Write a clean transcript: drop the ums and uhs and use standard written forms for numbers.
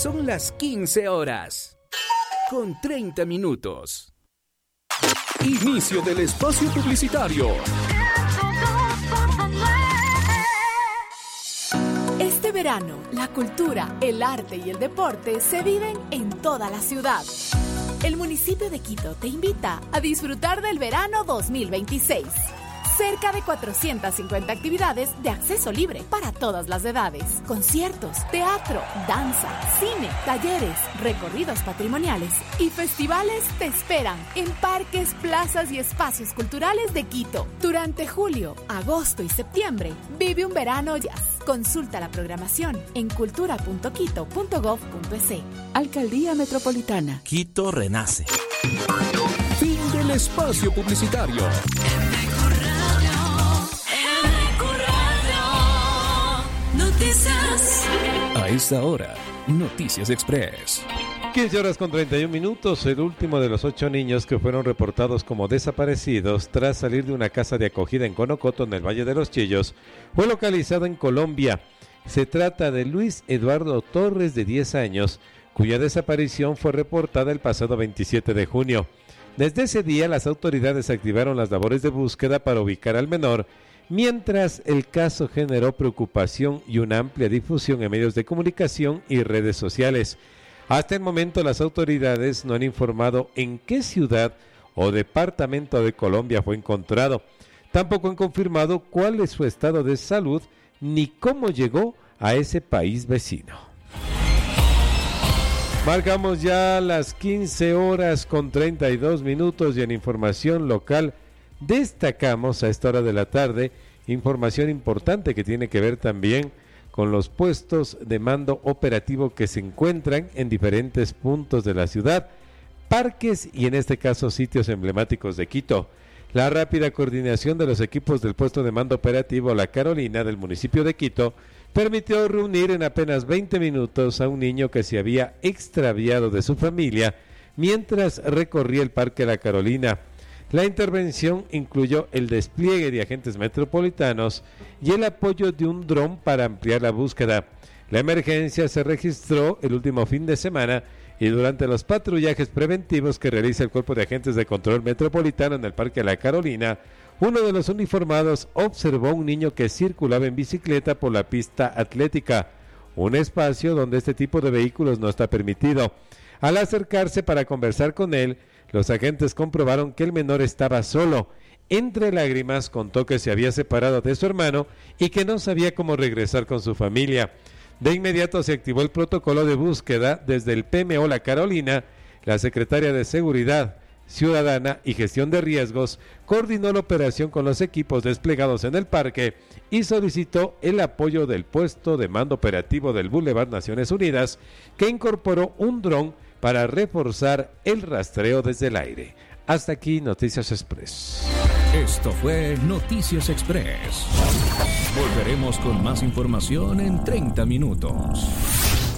son las 15 horas, con 30 minutos. Inicio del espacio publicitario. Este verano, la cultura, el arte y el deporte se viven en toda la ciudad. El municipio de Quito te invita a disfrutar del verano 2026. Cerca de 450 actividades de acceso libre para todas las edades. Conciertos, teatro, danza, cine, talleres, recorridos patrimoniales y festivales te esperan en parques, plazas y espacios culturales de Quito. Durante julio, agosto y septiembre, vive un verano jazz. Consulta la programación en cultura.quito.gov.es. Alcaldía Metropolitana. Quito renace. Fin del espacio publicitario. Noticias. A esta hora, Noticias Express. 15 horas con 31 minutos. El último de los 8 niños que fueron reportados como desaparecidos tras salir de una casa de acogida en Conocoto, en el Valle de los Chillos, fue localizado en Colombia. Se trata de Luis Eduardo Torres, de 10 años, cuya desaparición fue reportada el pasado 27 de junio. Desde ese día, las autoridades activaron las labores de búsqueda para ubicar al menor, mientras el caso generó preocupación y una amplia difusión en medios de comunicación y redes sociales. Hasta el momento, las autoridades no han informado en qué ciudad o departamento de Colombia fue encontrado. Tampoco han confirmado cuál es su estado de salud ni cómo llegó a ese país vecino. Marcamos ya las 15 horas con 32 minutos y en información local destacamos a esta hora de la tarde información importante que tiene que ver también con los puestos de mando operativo que se encuentran en diferentes puntos de la ciudad, parques y en este caso sitios emblemáticos de Quito. La rápida coordinación de los equipos del puesto de mando operativo La Carolina del municipio de Quito permitió reunir en apenas 20 minutos a un niño que se había extraviado de su familia mientras recorría el Parque La Carolina. La intervención incluyó el despliegue de agentes metropolitanos y el apoyo de un dron para ampliar la búsqueda. La emergencia se registró el último fin de semana y durante los patrullajes preventivos que realiza el Cuerpo de Agentes de Control Metropolitano en el Parque La Carolina, uno de los uniformados observó a un niño que circulaba en bicicleta por la pista atlética, un espacio donde este tipo de vehículos no está permitido. Al acercarse para conversar con él, los agentes comprobaron que el menor estaba solo. Entre lágrimas contó que se había separado de su hermano y que no sabía cómo regresar con su familia. De inmediato se activó el protocolo de búsqueda desde el PMO La Carolina. La secretaria de Seguridad Ciudadana y Gestión de Riesgos coordinó la operación con los equipos desplegados en el parque y solicitó el apoyo del puesto de mando operativo del Boulevard Naciones Unidas, que incorporó un dron para reforzar el rastreo desde el aire. Hasta aquí Noticias Express. Esto fue Noticias Express. Volveremos con más información en 30 minutos.